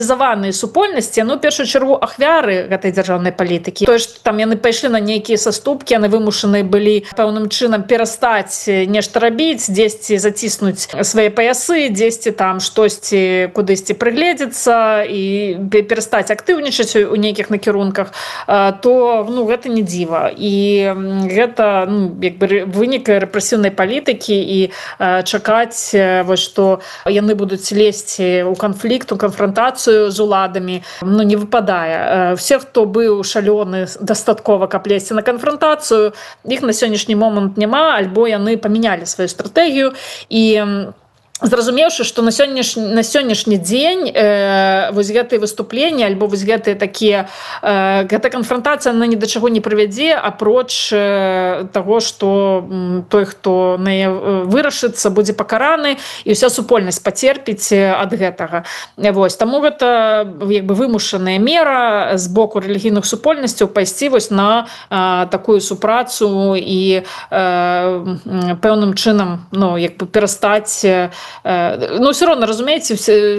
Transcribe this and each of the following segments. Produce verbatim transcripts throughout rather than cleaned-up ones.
заваныя супольнасці, ну, першую чаргу ахвяры гэтай дзяржаўнай палітыкі. Тое, што там яны пайшлі на нейкія саступкі, яны вымушаныя былі пэўным чынам перастаць нешта рабіць, дзесьці заціснуць свае паясы, дзесьці там штосьці кудысьці прыгледзецца і перастаць актыўнічаць у нейкіх накірунках, то, ну, гэта не дзіва. І гэта, ну, як бы вынік рэпрэсіўнай палітыкі і чакаць, вось, што яны будуць лезці ў канфлікт, у канфрантацыю з уладамі, ну, не выпадае. Все, хто быў шалёны дастаткова, каб лезці на канфрантацыю, іх на сённяшні момант няма, альбо яны памянялі сваю стратэгію. І зразумеўшы, што на сённяшні, на сённяшні дзень э, вось гэтыя выступленні альбо вось гэтыя такія э, гэта канфрантацыя на ні да чаго не прывядзе, апроч э, таго, што м, той, хто на яе вырашыцца, будзе пакараны, і ўся супольнасць пацерпіць ад гэтага. Вось, таму гэта як бы вымушаная мера з боку рэлігійных супольнасцяў пайсці вось на э, такую супрацу і э, пэўным чынам, ну, як бы перастаць. Ну, все роўна, разумееце,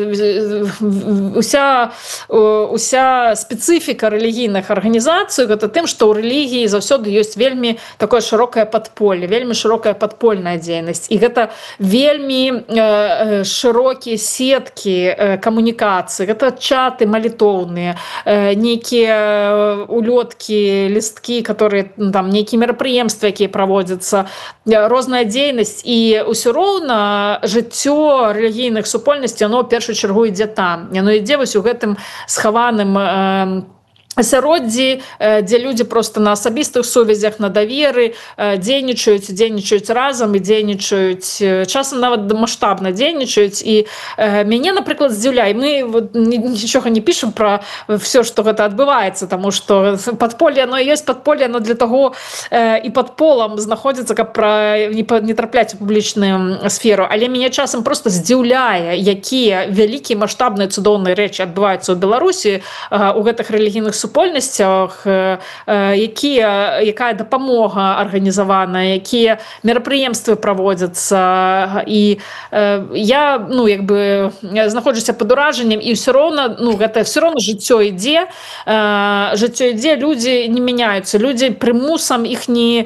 уся, уся спецыфіка рэлігійных арганізацый гэта тым, што ў рэлігіі заўсёды ёсць вельмі такое шырокае падполле, вельмі шырокая падпольная дзейнасць. І гэта вельмі э, шырокія сеткі камунікацыі, гэта чаты малітоўныя, э, нейкія улёткі, лісткі, которые, там, нейкія мерапрыемствы, якія праводзяцца, розная дзейнасць. І ўсё роўна жыццё рэлігійных супольнасцей, оно ў першую чаргу ідзе там. Яно ідзе вось у гэтым схаваным э, асяроддзі, дзе людзі проста на асабістых сувязях, на даверы дзейнічаюць, дзейнічаюць разам і дзейнічаюць, часам нават маштабна дзейнічаюць. І э, мяне, напрыклад, здзіўляе, мы вот, нічога не пішам пра все, што гэта адбываецца, таму што падполле, оно ёсць падполле, оно для таго э, і пад полам знаходзіцца, каб пра не, не трапляць у публічную сферу. Але мяне часам проста здзіўляе, якія вялікія маштабныя цудоўныя рэчы адбываюцца ў Беларусі, э, у гэтых рэлігійных супольнасцях, якія, якая дапамога арганізаваная, якія мерапрыемствы праводзяцца. І я, ну, як бы знаходжуся пад уражаннем, і ўсё роўна, ну, гэта ўсё роўна жыццё ідзе, жыццё ідзе, людзі не мяняюцца, людзі прымусам іх не,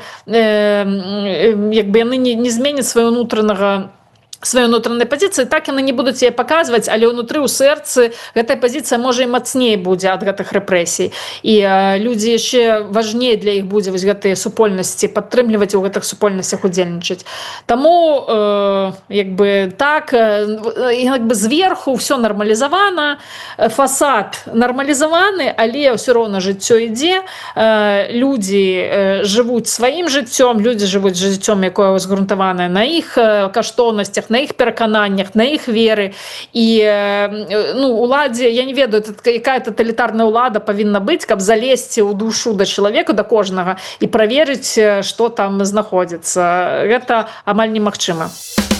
як бы яны не, не зменяць сваё ўнутранага сваёй унутранай пазіцыі, так яны не будуць яе паказваць, але ўнутры ў сэрцы гэтая пазіцыя можа і мацней будзе ад гэтых рэпрэсій. І э, людзі яшчэ важней для іх будзе вось гэтыя супольнасці падтрымліваць, у гэтых супольнасцях удзельнічаць. Таму э, як бы так, э, як бы зверху ўсё нармалізавана, фасад нармалізаваны, але ўсё роўна жыццё ідзе, э, людзі э, жывуць сваім жыццём, людзі жывуць жыццём, якое згрунтаванае на іх э, каштоўнасцях, на іх перакананнях, на іх веры. І ну, уладзе, я не ведаю, якая таталітарная ўлада павінна быць, каб залезці ў душу да чалавека, да кожнага, і праверыць, што там знаходзіцца. Гэта амаль немагчыма.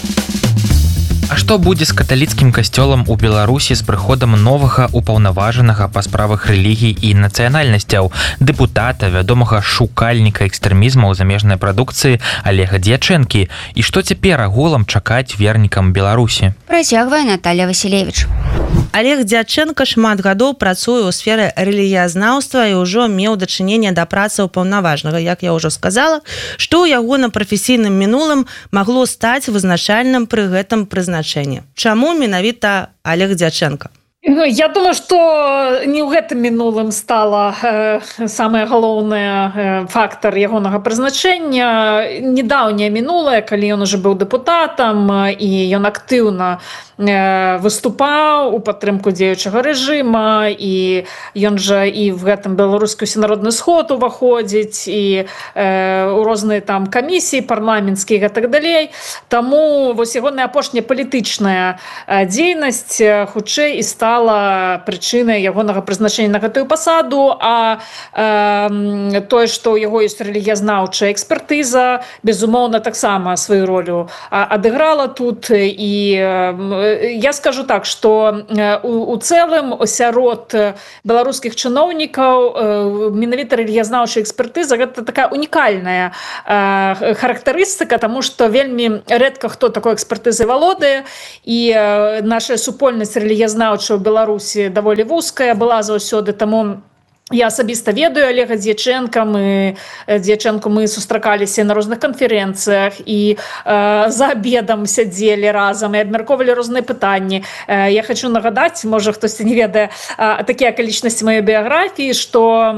А што будзе з каталіцкім касцёлам у Беларусі з прыходам новага упаўнаважанага па справах рэлігій і нацыянальнасцяў, дэпутата, вядомага шукальніка экстрэмізму ў замежнай прадукцыі Олега Дьячэнкі? І што цяпер агулам чакаць вернікам Беларусі? Працягвае Наталья Васілевіч. Олег Дьячэнка шмат гадоў працуе ў сферы рэлігіязнаўства і ўжо меў дачыненне да працы ўпаўнаважанага, як я ўжо сказала, што ў яго на прафесійным мінулым магло стаць вызначальным пры гэтым прызначэнні. Чаму менавіта Олег Дьячэнка? Ну, я думаю, што не ў гэтым мінулым стала э, самае галоўнае э, фактар ягонага прызначэння. Недаўняе мінулае, калі ён уже быў дэпутатам, і ён актыўна э, выступаў у падтрымку дзеючага рэжыма, і ён жа і в гэтым беларускі усенародны сход уваходзіць, і э, у розныя там камісіі парламенцкія і так далей. Таму вось ягоная апошняя палітычная э, дзейнасць э, хутчэй і стала прычынай ягонага прызначэння на гэтую пасаду, а э, тое, што ў яго ёсць рэлігіязнаўчая экспертыза, безумоўна, таксама сваю ролю адыграла тут. І э, я скажу так, што у, у цэлым сярод беларускіх чыноўнікаў э, менавіта рэлігіязнаўчая экспертыза гэта такая унікальная э, характарыстыка, таму што вельмі рэдка хто такой экспертызай валодае, і э, наша супольнасць рэлігіязнаўчая Беларусі даволі вузкая была заўсёды, таму я асабіста ведаю Олега Дьяченка, мы Дьяченко мы сустракаліся на розных канферэнцыях і э, за обедам сядзелі разам і абмяркоўвалі розныя пытанні. Э, я хочу нагадаць, можа хтосьці не ведае э, такія акалічнасці маёй біяграфіі, што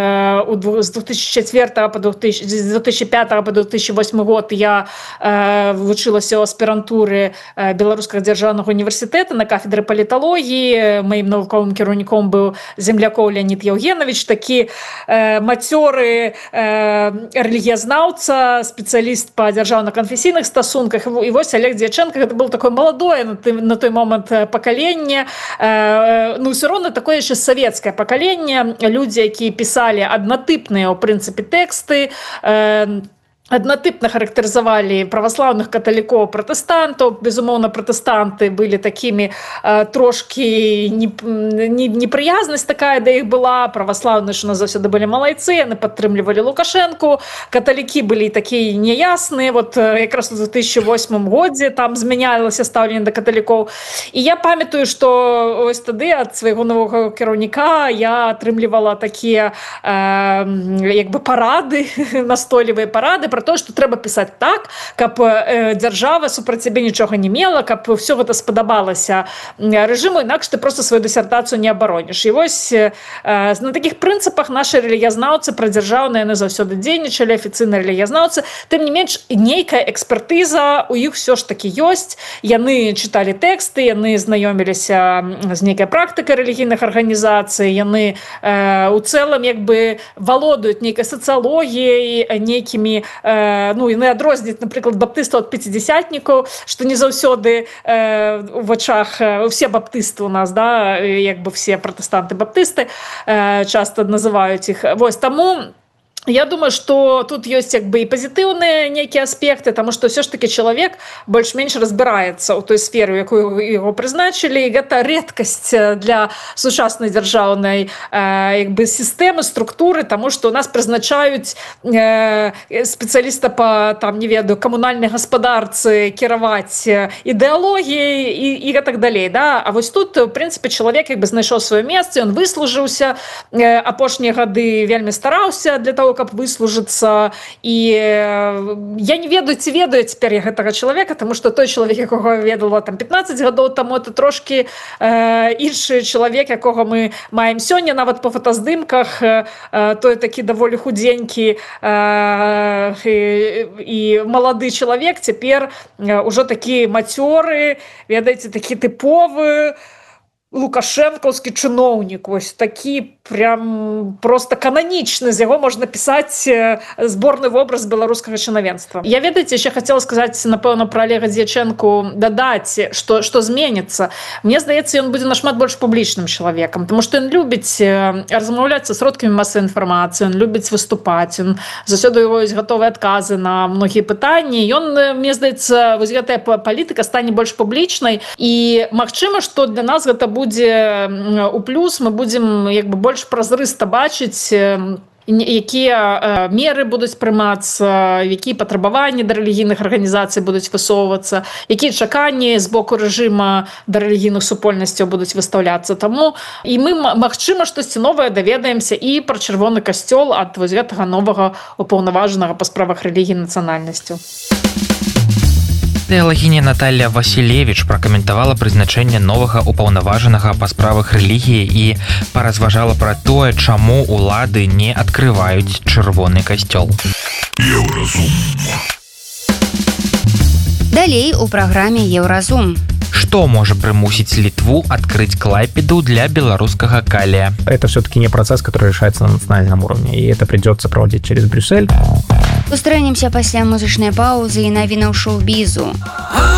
э, з две тысячи четвёртого по две тысячи пятого по две тысячи восьмой год я э, вучылася ў аспірантуры э, Беларускага дзяржаўнага універсітэта на кафедры паліталогіі. Маім навуковым кіраўніком быў землякоў Леонид Евгенович, такі э, мацёры э, рэлігіязнаўца, спецыяліст па дзяржаўна-канфесійных стасунках. І вось Олег Дьяченко, гэта был такое маладое на, ты, на той момант пакаленне, э, ну ўсё роўна такое яшчэ савецкае пакаленне, людзі, якія пісалі аднатыпныя ў прынцыпе тэксты, э, аднатыпна характарызавалі праваслаўных каталікоў, пратэстантаў. Безумоўна, пратэстанты былі такімі э, трошкі непрыязнасць такая да іх была. Праваслаўныя ж у нас заўсёды былі малайцы, яны падтрымлівалі Лукашэнку. Каталікі былі такія няясныя. Вот якраз у две тысячи восьмом годзе там змянялася стаўленне да каталікоў. І я памятаю, што ось тады ад свайго новага кіраўніка я атрымлівала такія э, як бы парады, настойлівыя парады про то, што трэба пісаць так, каб э, дзяржава супраць цябе нічога не мела, каб ўсё гэта спадабалася рэжыму, інакш ты просто сваю дысертацыю не абароніш. І вось э, на такіх прынцыпах нашы рэлігіязнаўцы прадзяржаўныя яны заўсёды дзейнічалі, афіцыйныя рэлігіязнаўцы. Тым не менш, нейкая экспертыза у іх ўсё ж такі ёсць. Яны чыталі тэксты, яны знаёміліся з нейкай практыкай рэлігійных арганізацый, яны э, у цэлым як бы валодаюць нейкай сацыялогіяй, нейкімі ну, яны адрозняць, напрыклад, баптыстаў ад пяцідзясятнікаў, што не заўсёды э, у вачах усе баптысты у нас, да, як бы все пратэстанты-баптысты э, часто называюць іх. Вось, таму я думаю, што тут ёсць як бы і пазітыўныя нейкія аспекты, таму што ўсё ж такі чалавек больш-менш разбіраецца ў той сферы, у якую яго прызначылі. І гэта рэдкасць для сучаснай дзяржаўнай э, як бы сістэмы, структуры, таму што ў нас прызначаюць э, спецыяліста па там, не ведаю, камунальнай гаспадарцы кіраваць ідэалогіяй і, і гэтак далей. Да? А вось тут, у прынцыпе, чалавек як бы знайшоў сваё месца, ён выслужыўся, э, апошнія гады вельмі стараўся для того, каб выслужыцца. І я не ведаю, ці ведаю цяпер я гэтага чалавека, таму што той чалавек, якога ведала там пятнаццаць гадоў таму, это трошкі э, іншы чалавек, якога мы маем сёння, нават па фотаздымках. Э, той такі даволі худзенькі э, і, і малады чалавек цяпер э, ужо такі мацёры, ведаеце, такі тыповы лукашэнкаўскі чыноўнік, вось такі прям просто кананічны, з яго можна пісаць зборны вобраз беларускага чынавенства. Я, ведаеце, яшчэ хацела сказаць, напэўна, пра Олега Дьяченку, дадаць, што, што зменіцца. Мне здаецца, ён будзе нашмат больш публічным чалавекам, таму што ён любіць размаўляць са сродкамі масавай інфармацыі, ён любіць выступаць, ён заўсёды у яго ёсць гатовыя адказы на многія пытанні. Ён, мне здаецца, вось гэтая палітыка стане больш публічнай, і магчыма, што для нас гэта будзе будзе у плюс, мы будзем як бы больш празрыста бачыць, якія меры будуць прымацца, якія патрабаванні да рэлігійных арганізацый будуць высоўвацца, якія чаканні з боку рэжыма да рэлігійных супольнасцяў будуць выстаўляцца. Таму і мы, магчыма, штосьці новае даведаемся і пра чырвоны касцёл ад вось гэтага новага упаўнаважанага па справах рэлігіі нацыянальнасцю. Тэалагіня Наталья Васілевіч пракаментавала прызначэнне новага упаўнаважанага па справах рэлігіі і паразважала пра тое, чаму улады не адкрываюць чырвоны касцёл. Далей у праграме Еўразум. Что может примусить Литву открыть Клайпеду для белорусского калия? Это все-таки не процесс, который решается на национальном уровне, и это придется проводить через Брюссель. Устранимся после музычной паузы и новинок шоу-бизу.